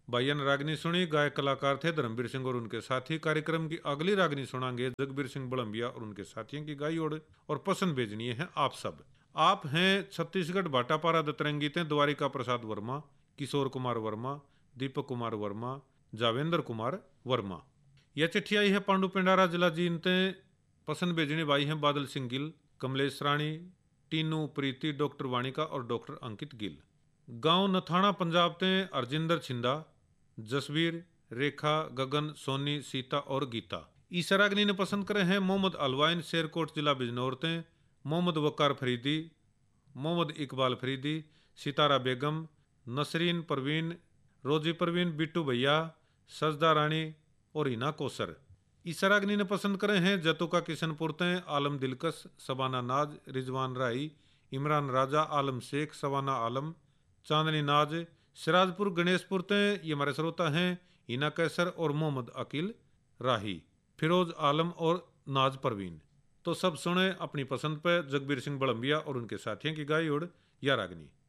भाइयों ने रागनी सुनी, गायक कलाकार थे धर्मवीर सिंह और उनके साथी। कार्यक्रम की अगली रागनी सुनाएंगे जगबीर सिंह बड़ंबिया और उनके साथियों की गाई और पसंद भेजनी है आप सब। आप हैं छत्तीसगढ़ भाटापारा दतरंगीते द्वारिका प्रसाद वर्मा, किशोर कुमार वर्मा, दीपक कुमार वर्मा, जावेंद्र कुमार वर्मा। यह चिट्ठी आई है पांडु पिंडारा जिला जीनते। पसंद भेजने भाई हैं बादल सिंह गिल, कमलेश रानी, टीनू प्रीति, डॉक्टर वाणिका और डॉक्टर अंकित गिल। गांव नथाना पंजाब ते अर्जिंदर छिंदा, जसवीर, रेखा, गगन, सोनी, सीता और गीता। ईसरागनी ने पसंद करे हैं मोहम्मद अलवाइन, शेरकोट जिला बिजनौर ते, मोहम्मद वकार फरीदी, मोहम्मद इकबाल फरीदी, सितारा बेगम, नसरीन परवीन, रोजी परवीन, बिट्टू भैया, सजदा रानी और हिना कौसर। ईसरागनी ने पसंद करे हैं जतुका किशनपुर ते, आलम दिलकश, सबाना नाज, रिजवान राई, इमरान राजा, आलम शेख, सवाना आलम, चांदनी नाज, सिराजपुर गणेशपुर ते ये हमारे श्रोता हैं हिना कैसर और मोहम्मद अकील राही, फिरोज आलम और नाज परवीन। तो सब सुने अपनी पसंद पे जगबीर सिंह बड़ंबिया और उनके साथियों की गाई उड़ या रागनी।